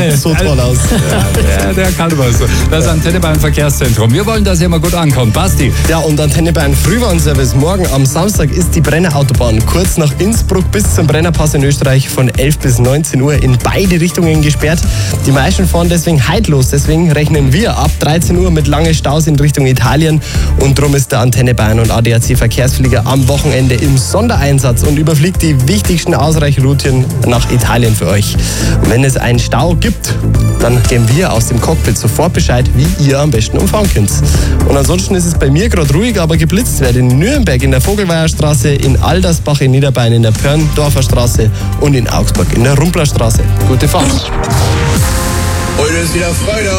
schaut so toll aus. Ja, der kann was. Das Antenne Bayern Verkehrszentrum. Wir wollen, dass ihr mal gut ankommt. Basti. Ja, und Antenne Bayern Frühwarnservice. Morgen am Samstag ist die Brennerautobahn kurz nach Innsbruck bis zum Brennerpass in Österreich von 11 bis 19 Uhr in beide Richtungen gesperrt. Die meisten fahren deswegen heute los. Deswegen rechnen wir ab 13 Uhr mit langen Staus in Richtung Italien. Und darum ist der Antenne Bayern und ADAC Verkehrsflieger am Wochenende im Sondereinsatz und überfliegt die wichtigsten Ausweichrouten nach Italien für euch. Und wenn es einen Stau gibt, dann geben wir aus dem Cockpit sofort Bescheid, wie ihr am besten umfahren könnt. Und ansonsten ist es bei mir gerade ruhig, aber geblitzt wird in Nürnberg in der Vogelweierstraße, in Aldersbach in Niederbayern in der Pörndorfer Straße und in Augsburg in der Rumplerstraße. Gute Fahrt! Heute ist wieder Freitag.